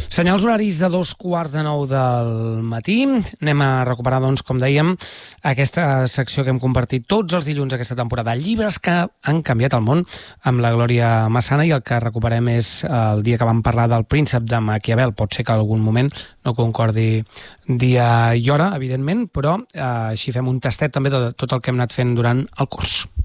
Senyals horaris de 8:45 del matí. Anem a recuperar, doncs, com dèiem, aquesta secció que hem compartit tots els dilluns aquesta temporada. Llibres que han canviat el món, amb la Glòria Massana, i el que recuperem és el dia que vam parlar del Príncep de Maquiavel. Pot ser que en algun moment no concordi dia i hora, evidentment, però així fem un tastet també de tot el que hem anat fent durant el curs.